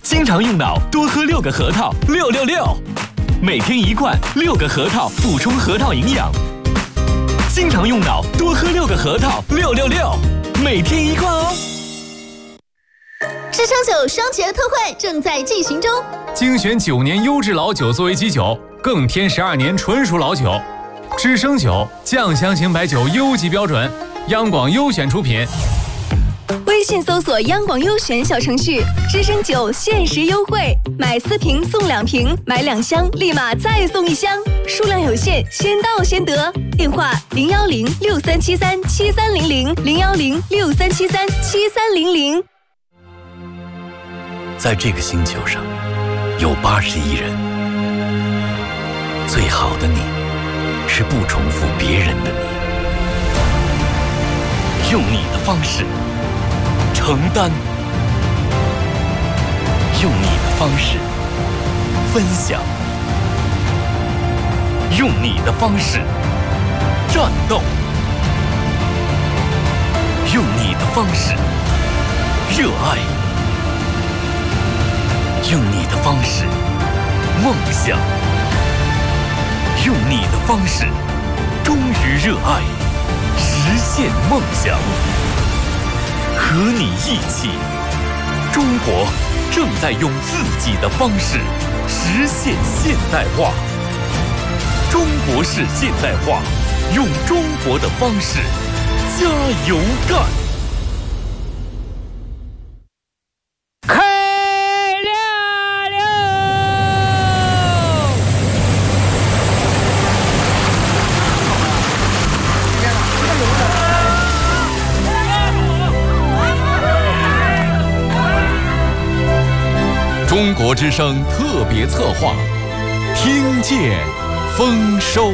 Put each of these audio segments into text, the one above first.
经常用脑，多喝6个核桃，666。每天1罐，6个核桃，补充核桃营养。经常用脑，多喝6个核桃，666。每天1罐哦。 知诚酒双节特惠正在进行中， 精选9年优质老酒作为基酒，更添12年纯熟老酒。知诚酒酱香型白酒优级标准，央广优选出品。 微信搜索央广优选小程序，知诚酒限时优惠，买4瓶送2瓶，买2箱立马再送1箱，数量有限，先到先得。电话010-6373-7300，010-6373-7300。 在这个星球上，有80亿人，最好的你，是不重复别人的你，用你的方式承担，用你的方式分享，用你的方式战斗，用你的方式热爱，用你的方式梦想，用你的方式忠于热爱，实现梦想。和你一起，中国正在用自己的方式实现现代化。中国式现代化，用中国的方式加油干！ 中国之声特别策划，听见丰收。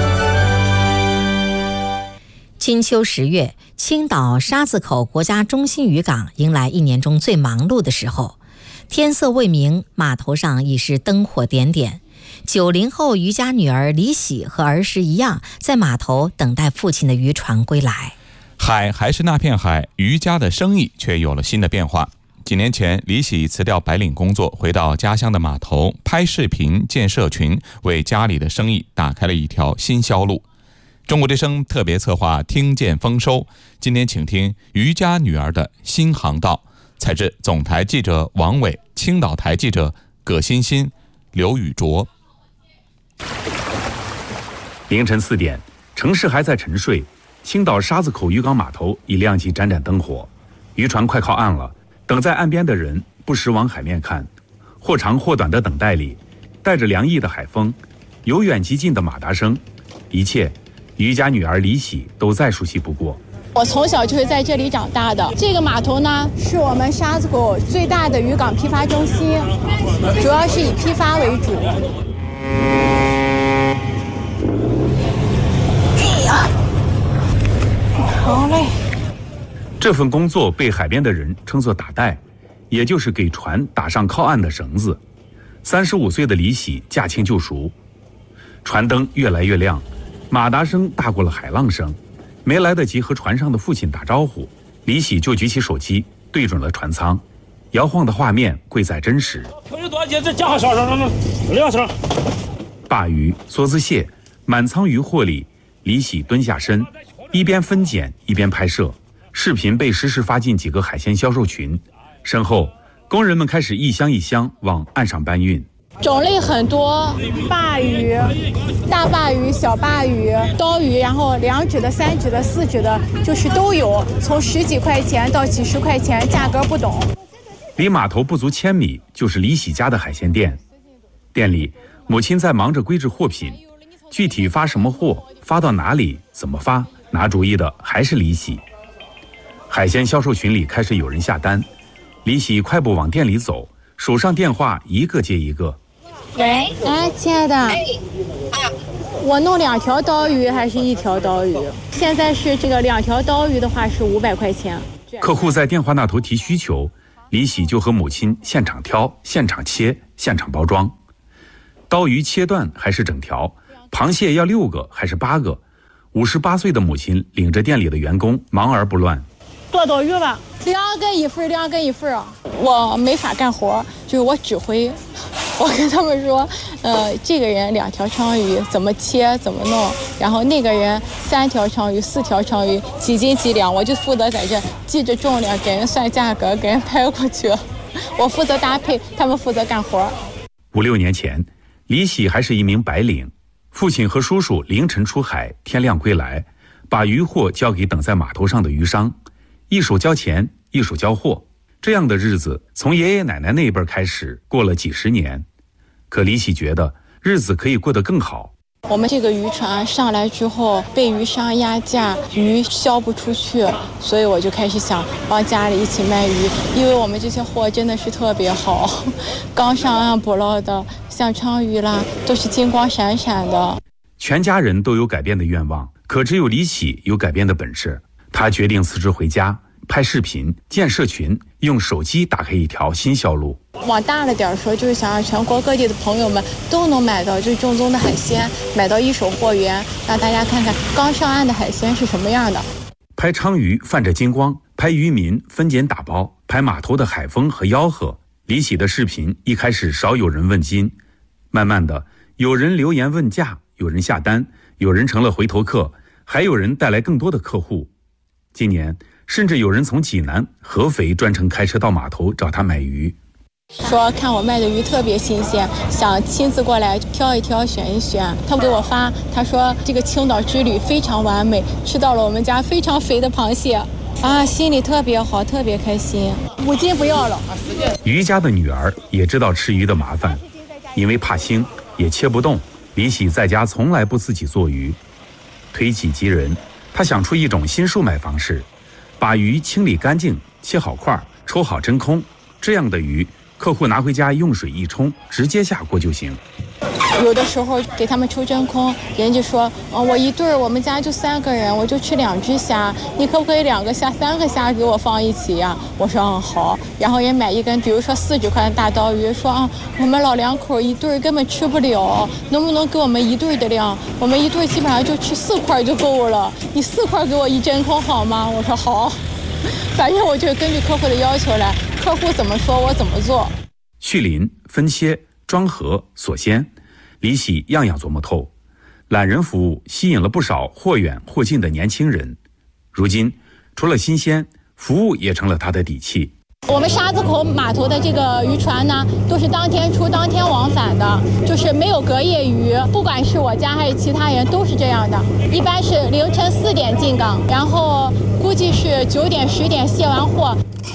金秋10月，青岛沙子口国家中心渔港迎来1年中最忙碌的时候。天色未明，码头上已是灯火点点。90后渔家女儿李喜和儿时一样，在码头等待父亲的渔船归来。 海还是那片海，渔家的生意却有了新的变化。几年前，李喜辞掉白领工作，回到家乡的码头拍视频建社群，为家里的生意打开了一条新销路。中国之声特别策划听见丰收，今天请听渔家女儿的新航道，采自总台记者王伟、青岛台记者葛欣欣、刘宇卓。 凌晨4点，城市还在沉睡，青岛沙子口渔港码头已亮起盏盏灯火，渔船快靠岸了。等在岸边的人不时往海面看，或长或短的等待里，带着凉意的海风，由远及近的马达声，一切渔家女儿李喜都再熟悉不过。 我从小就是在这里长大的。这个码头呢，是我们沙子口最大的渔港批发中心，主要是以批发为主。 哎呀，好嘞。 这份工作被海边的人称作打带，也就是给船打上靠岸的绳子。35岁的李喜驾轻就熟，船灯越来越亮，马达声大过了海浪声。没来得及和船上的父亲打招呼，李喜就举起手机对准了船舱，摇晃的画面贵在真实。鲅鱼、梭子蟹满仓鱼货里，李喜蹲下身，一边分拣一边拍摄。视频被实时发进几个海鲜销售群，身后工人们开始一箱一箱往岸上搬运。 种类很多，鲅鱼、大鲅鱼、小鲅鱼、刀鱼，然后2指的、3指的、4指的，就是都有，从10几块钱到几十块钱，价格不等。 离码头不足1000米就是李喜家的海鲜店，店里母亲在忙着归置货品，具体发什么货、发到哪里、怎么发，拿主意的还是李喜。海鲜销售群里开始有人下单，李喜快步往店里走，手上电话一个接一个。 喂，哎，亲爱的，我弄2条刀鱼还是1条刀鱼？现在是这个2条刀鱼的话是500块钱。 客户在电话那头提需求，李喜就和母亲现场挑、现场切、现场包装。刀鱼切断还是整条？螃蟹要6个还是8个？58岁的母亲领着店里的员工忙而不乱。 多少鱼吧？2个一份，2个一份啊！我没法干活，就是我指挥。我跟他们说，这个人2条鲳鱼怎么切怎么弄，然后那个人3条鲳鱼4条鲳鱼几斤几两，我就负责在这记着重量，给人算价格，给人拍过去。我负责搭配，他们负责干活。 5、6年前，李喜还是一名白领，父亲和叔叔凌晨出海，天亮归来，把渔货交给等在码头上的渔商，一手交钱，一手交货。这样的日子从爷爷奶奶那辈开始过了几十年，可李喜觉得日子可以过得更好。 我们这个渔船上来之后被渔商压价，鱼销不出去，所以我就开始想帮家里一起卖鱼，因为我们这些货真的是特别好，刚上岸捕捞的像鲳鱼啦都是金光闪闪的。 全家人都有改变的愿望，可只有李喜有改变的本事。他决定辞职回家拍视频建社群，用手机打开一条新销路。 往大了点说，就是想让全国各地的朋友们都能买到最正宗的海鲜，买到一手货源，让大家看看刚上岸的海鲜是什么样的。 拍鲳鱼泛着金光，拍渔民分拣打包，拍码头的海风和吆喝。李喜的视频一开始少有人问津，慢慢的有人留言问价，有人下单，有人成了回头客，还有人带来更多的客户。今年甚至有人从济南、合肥专程开车到码头找他买鱼， 说看我卖的鱼特别新鲜，想亲自过来挑一挑选一选。他给我发，他说这个青岛之旅非常完美，吃到了我们家非常肥的螃蟹啊，心里特别好，特别开心。5斤不要了。 于家的女儿也知道吃鱼的麻烦，因为怕腥也切不动，李喜在家从来不自己做鱼。推己及人，他想出一种新售卖方式，把鱼清理干净，切好块，抽好真空，这样的鱼客户拿回家用水一冲，直接下锅就行。 有的时候给他们抽真空，人家说，我一对我们家就3个人，我就吃2只虾，你可不可以2个虾、3个虾给我放一起呀？我说好。然后人买一根，比如说40块的大刀鱼，说我们老2口一对根本吃不了，能不能给我们1对的量？我们1对基本上就吃4块就够了，你4块给我一真空好吗？我说好。反正我就根据客户的要求来，客户怎么说我怎么做。 去鳞、分切、装盒、锁鲜，李喜样样琢磨透。懒人服务吸引了不少或远或近的年轻人，如今除了新鲜，服务也成了他的底气。 我们沙子口码头的这个渔船呢，都是当天出当天往返的，就是没有隔夜鱼，不管是我家还是其他人都是这样的。一般是凌晨4点进港，然后估计是9点10点卸完货。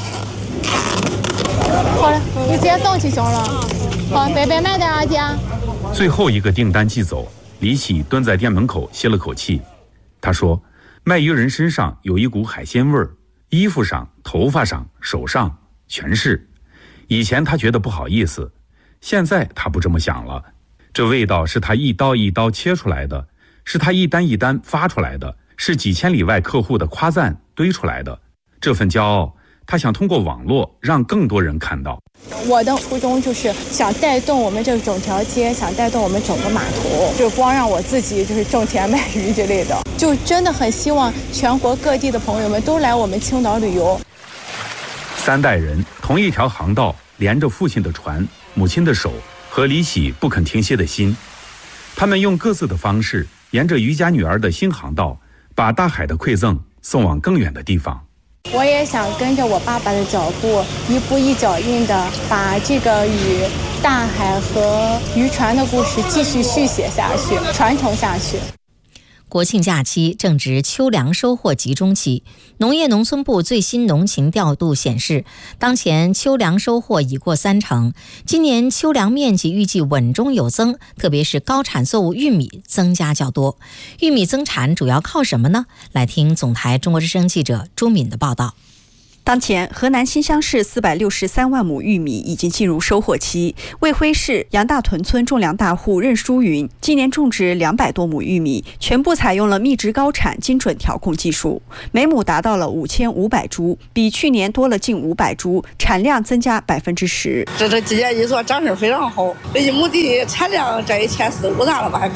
好了，你直接送去行了。好，白白卖点啊，姐。 最后一个订单寄走，李喜蹲在店门口歇了口气。他说，卖鱼人身上有一股海鲜味儿，衣服上、头发上、手上全是。以前他觉得不好意思，现在他不这么想了。这味道是他一刀一刀切出来的，是他一单一单发出来的，是几千里外客户的夸赞堆出来的。这份骄傲，他想通过网络让更多人看到。 我的初衷就是想带动我们这整条街，想带动我们整个码头，就光让我自己就是挣钱卖鱼之类的，就真的很希望全国各地的朋友们都来我们青岛旅游。 3代人同一条航道，连着父亲的船、母亲的手和李喜不肯停歇的心，他们用各自的方式，沿着于家女儿的新航道，把大海的馈赠送往更远的地方。 我也想跟着我爸爸的脚步，一步一脚印的把这个与大海和渔船的故事继续续写下去，传承下去。 国庆假期正值秋粮收获集中期，农业农村部最新农情调度显示，当前秋粮收获已过30%，今年秋粮面积预计稳中有增，特别是高产作物玉米增加较多。玉米增产主要靠什么呢？来听总台中国之声记者朱敏的报道。 当前，河南新乡市463万亩玉米已经进入收获期。卫辉市杨大屯村种粮大户任淑云今年种植200多亩玉米，全部采用了密植高产精准调控技术，每亩达到了5500株，比去年多了近500株，产量增加10%。 这季节一做长势非常好，这一亩地产量这一天4、5担了吧还可。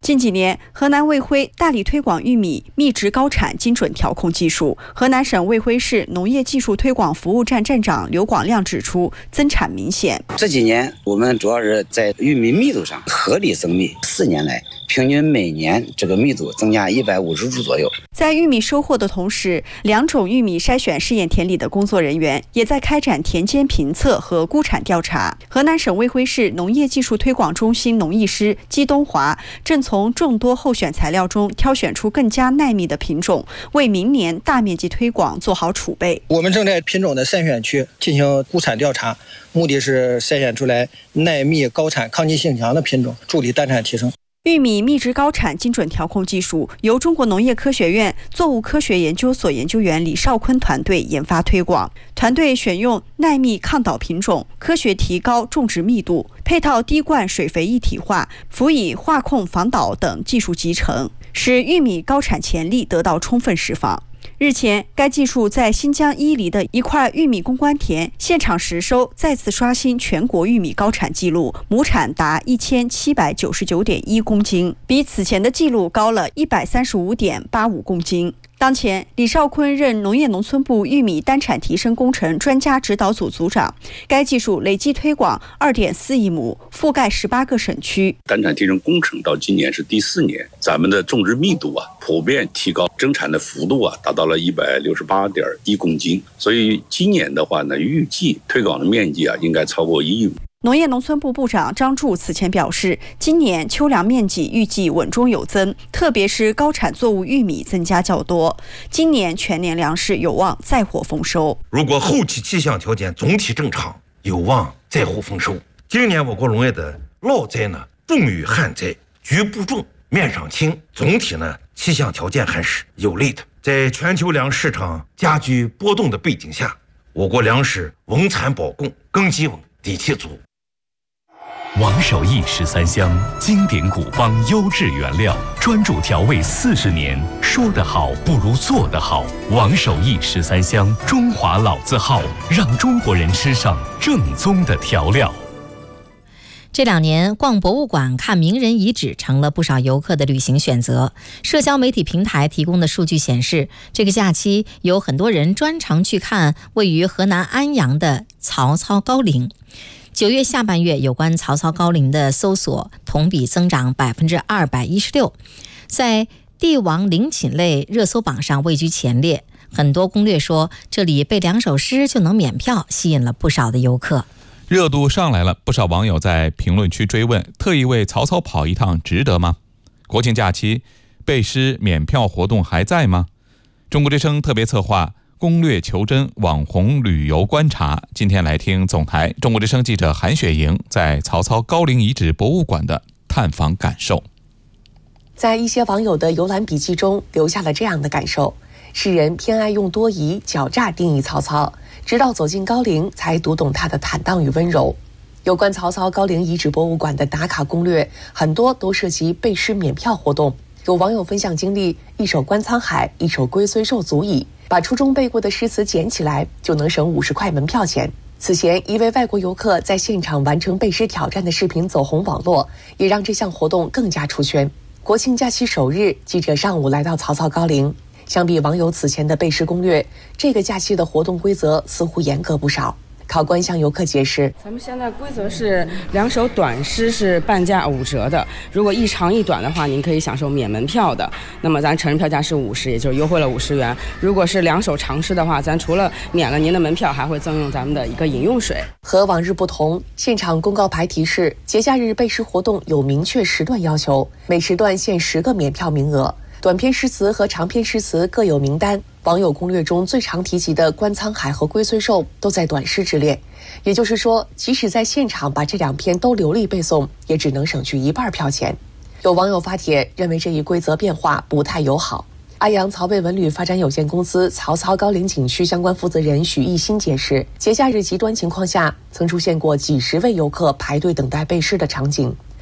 近几年，河南卫辉大力推广玉米密植高产精准调控技术。河南省卫辉市农业技术推广服务站站长刘广亮指出，增产明显。 这几年我们主要是在玉米密度上合理增密，4年来平均每年这个密度增加150株左右。 在玉米收获的同时，2种玉米筛选试验田里的工作人员也在开展田间评测和估产调查。河南省卫辉市农业技术推广中心农艺师季东华正从众多候选材料中挑选出更加耐密的品种，为明年大面积推广做好储备。 我们正在品种的筛选区进行估产调查，目的是筛选出来耐密、高产、抗击性强的品种，助力单产提升。 玉米密植高产精准调控技术由中国农业科学院作物科学研究所研究员李少坤团队研发推广。团队选用耐密抗倒品种，科学提高种植密度，配套滴灌水肥一体化，辅以化控防倒等技术集成，使玉米高产潜力得到充分释放。日前，该技术在新疆伊犁的一块玉米攻关田现场实收，再次刷新全国玉米高产纪录，亩产达1799.1公斤，比此前的纪录高了135.85公斤。当前，李少坤任农业农村部玉米单产提升工程专家指导组组长。该技术累计推广2.4亿亩，覆盖18个省区。 单产提升工程到今年是第4年，咱们的种植密度普遍提高，增产的幅度达到了168.1公斤。所以今年的话呢，预计推广的面积应该超过1亿亩。 农业农村部部长张柱此前表示，今年秋粮面积预计稳中有增，特别是高产作物玉米增加较多，今年全年粮食有望再获丰收。 如果后期气象条件总体正常，有望再获丰收。今年我国农业的涝灾重于旱灾，局部重，面上轻，总体气象条件还是有利的。在全球粮食市场加剧波动的背景下，我国粮食稳产保供，根基稳，底气足。 王守义13香，经典古方，优质原料，专注调味40年。说得好不如做得好。王守义13香，中华老字号，让中国人吃上正宗的调料。 这2年，逛博物馆、看名人遗址成了不少游客的旅行选择。社交媒体平台提供的数据显示，这个假期有很多人专程去看位于河南安阳的曹操高陵。9月下半月，有关曹操高陵的搜索同比增长216%，在帝王陵寝类热搜榜上位居前列。很多攻略说这里背2首诗就能免票，吸引了不少的游客。 热度上来了，不少网友在评论区追问：特意为曹操跑一趟值得吗？国庆假期背诗免票活动还在吗？中国之声特别策划攻略求真网红旅游观察，今天来听总台中国之声记者韩雪莹在曹操高陵遗址博物馆的探访感受。 在一些网友的游览笔记中留下了这样的感受：世人偏爱用多疑、狡诈定义曹操，直到走进高陵才读懂他的坦荡与温柔。有关曹操高陵遗址博物馆的打卡攻略，很多都涉及背诗免票活动。有网友分享经历，一首《观沧海》，一首《龟虽寿》足矣，把初中背过的诗词捡起来就能省50块门票钱。此前，一位外国游客在现场完成背诗挑战的视频走红网络，也让这项活动更加出圈。国庆假期首日，记者上午来到曹操高陵。相比网友此前的背诗攻略，这个假期的活动规则似乎严格不少。考官向游客解释， 咱们现在规则是2首短诗是半价5折的，如果一长一短的话，您可以享受免门票的。那么咱成人票价是50，也就是优惠了50元。如果是2首长诗的话，咱除了免了您的门票，还会赠用咱们的一个饮用水。 和往日不同，现场公告牌提示，节假日背诗活动有明确时段要求，每时段限10个免票名额。短篇诗词和长篇诗词各有名单，网友攻略中最常提及的《观沧海》和《龟虽寿》都在短诗之列。也就是说，即使在现场把这2篇都流利背诵，也只能省去1半票钱。有网友发帖认为这一规则变化不太友好。安阳曹魏文旅发展有限公司曹操高陵景区相关负责人许毅新解释，节假日极端情况下，曾出现过几10位游客排队等待背诗的场景。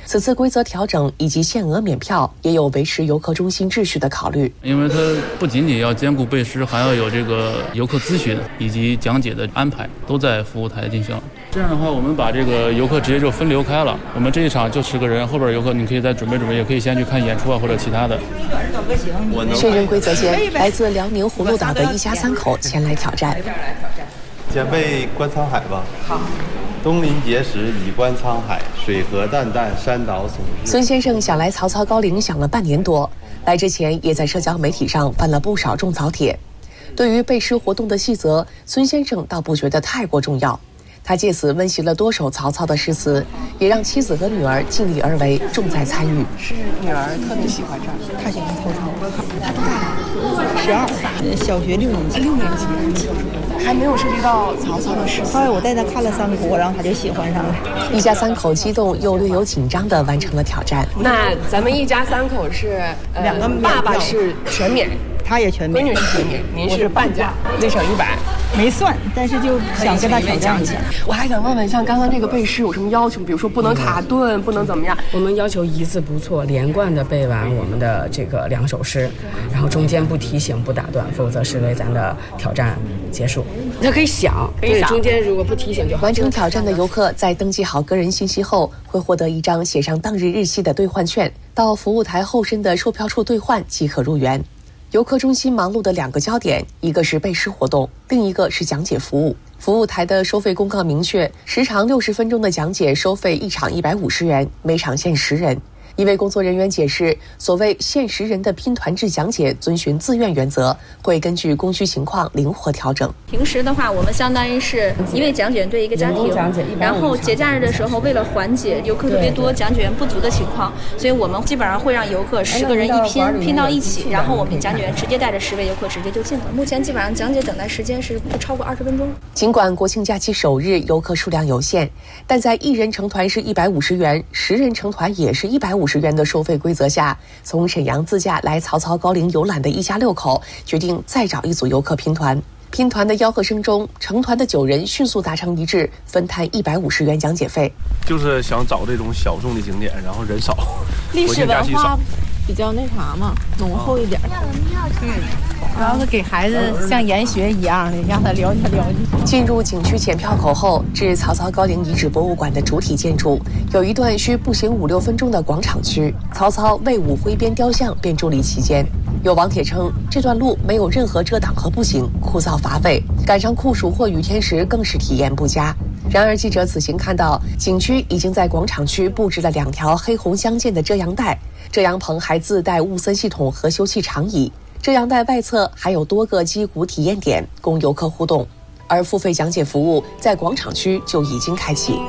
此次规则调整以及限额免票，也有维持游客中心秩序的考虑。 因为它不仅仅要兼顾背诗，还要有这个游客咨询以及讲解的安排，都在服务台进行。这样的话，我们把这个游客直接就分流开了。我们这一场就10个人，后边游客你可以再准备，也可以先去看演出或者其他的。 确认规则前，来自辽宁葫芦岛的一家3口前来挑战。 先背观沧海吧。好。东临碣石，以观沧海，水河淡淡，山岛耸日。 孙先生想来曹操高陵想了半年多，来之前也在社交媒体上翻了不少种草帖。对于背诗活动的细则，孙先生倒不觉得太过重要。他借此温习了多首曹操的诗词，也让妻子和女儿尽力而为，重在参与。 是女儿特别喜欢这儿，她喜欢曹操。她多大？12，小学6年级。6年级，还没有涉及到曹操的诗词。后来我带她看了三国，然后她就喜欢上了。 一家3口激动又略有紧张地完成了挑战。 那咱们一家3口是2个，爸爸是全免。他也全免，闺女是全免，您是半价，内省100，没算，但是就想跟他挑战一下。我还想问问，像刚刚这个背诗有什么要求？比如说不能卡顿，不能怎么样？我们要求一字不错，连贯的背完我们的这个2首诗，然后中间不提醒、不打断，否则视为咱的挑战结束。他可以想，对，中间如果不提醒就好。 完成挑战的游客在登记好个人信息后，会获得一张写上当日日期的兑换券，到服务台后身的售票处兑换即可入园。游客中心忙碌的2个焦点，一个是背诗活动，另一个是讲解服务。服务台的收费公告明确，时长60分钟的讲解收费1场150元，每场限10人。一位工作人员解释，所谓限10人的拼团制讲解遵循自愿原则，会根据供需情况灵活调整。 平时的话，我们相当于是一位讲解员对一个家庭，然后节假日的时候，为了缓解游客特别多、讲解员不足的情况，所以我们基本上会让游客10个人一拼到一起，然后我们讲解员直接带着10位游客直接就进了。目前基本上讲解等待时间是不超过20分钟。 尽管国庆假期首日游客数量有限，但在1人成团是150元，10人成团也是150元的收费规则下，从沈阳自驾来曹操高陵游览的一家6口决定再找一组游客拼团。拼团的吆喝声中，成团的9人迅速达成一致，分摊150元讲解费。 就是想找这种小众的景点，然后人少， 历史文化比较那啥嘛，浓厚一点。主要是给孩子像研学一样的，让他了解了解。 进入景区检票口后，至曹操高陵遗址博物馆的主体建筑有一段需步行5-6分钟的广场区，曹操魏武挥鞭雕像便伫立其间。有网帖称，这段路没有任何遮挡和步行，枯燥乏味，赶上酷暑或雨天时更是体验不佳。然而，记者此行看到，景区已经在广场区布置了2条黑红相间的遮阳带，遮阳棚还自带雾森系统和休憩长椅。遮阳带外侧还有多个击鼓体验点供游客互动，而付费讲解服务在广场区就已经开启。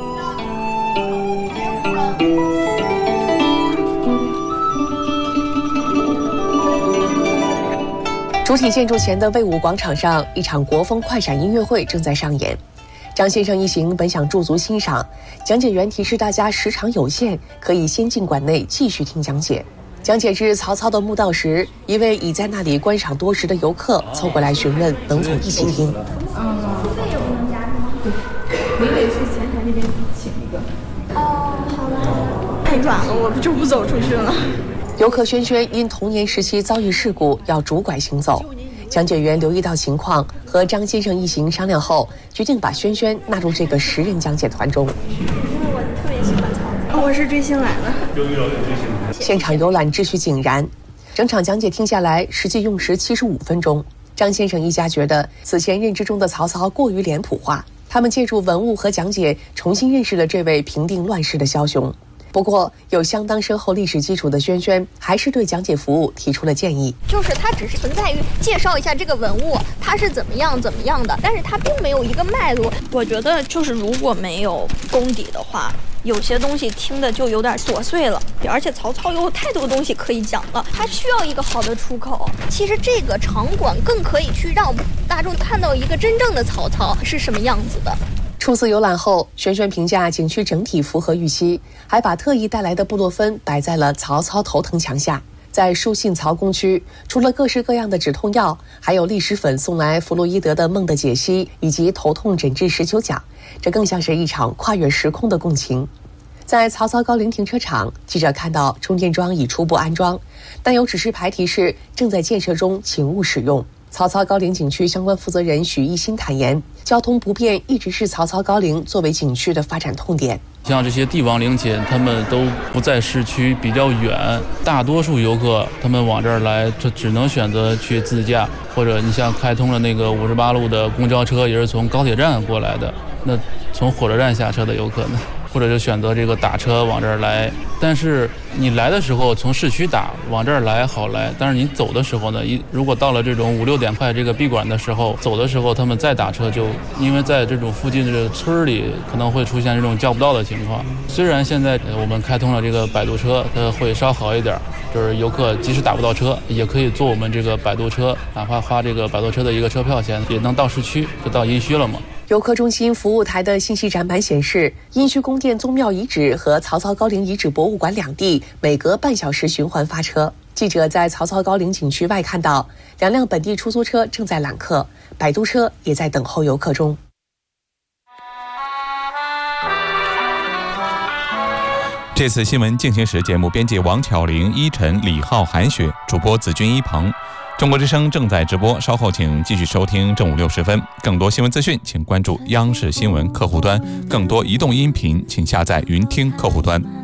主体建筑前的魏武广场上，一场国风快闪音乐会正在上演。张先生一行本想驻足欣赏，讲解员提示大家时长有限，可以先进馆内继续听讲解。讲解至曹操的墓道时，一位已在那里观赏多时的游客凑过来询问能否一起听。 李伟是前台那边请一个。哦，好吧。太远了，我就不走出去了。 游客轩轩因童年时期遭遇事故，要拄拐行走。讲解员留意到情况，和张先生一行商量后，决定把轩轩纳入这个10人讲解团中。 因为我特别喜欢曹操，我是追星来的。 现场游览秩序井然，整场讲解听下来，实际用时75分钟。张先生一家觉得此前认知中的曹操过于脸谱化，他们借助文物和讲解，重新认识了这位平定乱世的枭雄。不过，有相当深厚历史基础的轩轩，还是对讲解服务提出了建议。 就是它只是存在于介绍一下这个文物，它是怎么样的，但是它并没有一个脉络。 我觉得就是如果没有功底的话，有些东西听的就有点琐碎了，而且曹操有太多东西可以讲了，他需要一个好的出口。 其实这个场馆更可以去让大众看到一个真正的曹操是什么样子的。 初次游览后，轩轩评价景区整体符合预期，还把特意带来的布洛芬摆在了曹操头疼墙下。在书信曹公区，除了各式各样的止痛药，还有利湿粉送来弗洛伊德的《梦的解析》以及头痛诊治19讲，这更像是一场跨越时空的共情。在在曹操高陵停车场，记者看到充电桩已初步安装，但有指示牌提示正在建设中，请勿使用。曹操高陵景区相关负责人许一新坦言，交通不便一直是曹操高陵作为景区的发展痛点。 像这些帝王陵寝，他们都不在市区，比较远，大多数游客他们往这儿来，这只能选择去自驾，或者你像开通了那个58路的公交车，也是从高铁站过来的，那从火车站下车的游客呢，或者就选择这个打车往这儿来。但是你来的时候从市区打往这儿来好来，但是你走的时候呢，如果到了这种5、6点快这个闭馆的时候，走的时候他们再打车，就因为在这种附近的村里可能会出现这种叫不到的情况。虽然现在我们开通了这个摆渡车，它会稍好一点，就是游客即使打不到车，也可以坐我们这个摆渡车，哪怕花这个摆渡车的一个车票钱，也能到市区，就到殷墟了嘛。 游客中心服务台的信息展板显示，殷墟宫殿宗庙遗址和曹操高陵遗址博物馆两地每隔半小时循环发车。记者在曹操高陵景区外看到2辆本地出租车正在揽客，摆渡车也在等候游客中。 这次新闻进行时节目编辑王巧玲、依晨、李浩、韩雪，主播子君、一鹏。中国之声正在直播，稍后请继续收听正午6时分。更多新闻资讯，请关注央视新闻客户端；更多移动音频，请下载云听客户端。